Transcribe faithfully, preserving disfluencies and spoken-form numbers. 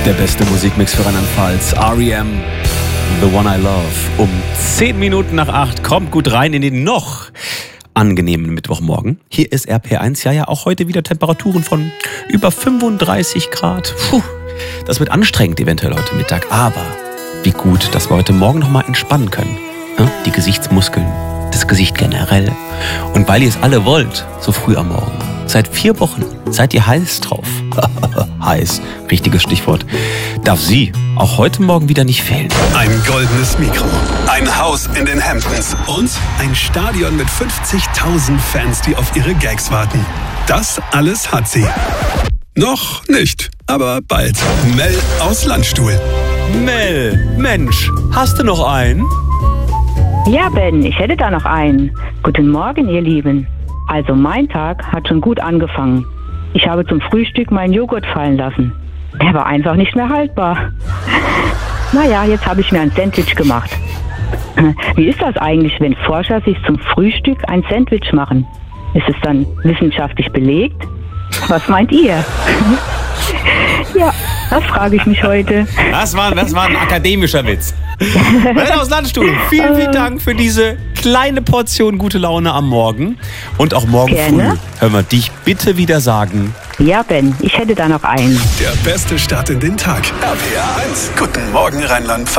Der beste Musikmix für Rheinland-Pfalz. R E M, The One I Love. Um zehn Minuten nach acht kommt gut rein in den noch angenehmen Mittwochmorgen. Hier ist R P eins. Ja, ja, auch heute wieder Temperaturen von über fünfunddreißig Grad. Puh, das wird anstrengend eventuell heute Mittag. Aber wie gut, dass wir heute Morgen noch mal entspannen können. Ja, die Gesichtsmuskeln, das Gesicht generell. Und weil ihr es alle wollt, so früh am Morgen. Seit vier Wochen seid ihr heiß drauf. Heiß, richtiges Stichwort. Darf sie auch heute Morgen wieder nicht fehlen. Ein goldenes Mikro, ein Haus in den Hamptons und ein Stadion mit fünfzigtausend Fans, die auf ihre Gags warten. Das alles hat sie. Noch nicht, aber bald. Mel aus Landstuhl. Mel, Mensch, hast du noch einen? Ja, Ben, ich hätte da noch einen. Guten Morgen, ihr Lieben. Also mein Tag hat schon gut angefangen. Ich habe zum Frühstück meinen Joghurt fallen lassen. Der war einfach nicht mehr haltbar. Naja, jetzt habe ich mir ein Sandwich gemacht. Wie ist das eigentlich, wenn Forscher sich zum Frühstück ein Sandwich machen? Ist es dann wissenschaftlich belegt? Was meint ihr? Ja, das frage ich mich heute. Das war, das war ein akademischer Witz. Mel aus Landstuhl, vielen, vielen Dank für diese kleine Portion gute Laune am Morgen. Und auch morgen Gerne. früh hören wir dich bitte wieder sagen. Ja, Ben, ich hätte da noch einen. Der beste Start in den Tag. R P eins. Guten Morgen, Rheinland-Pfalz.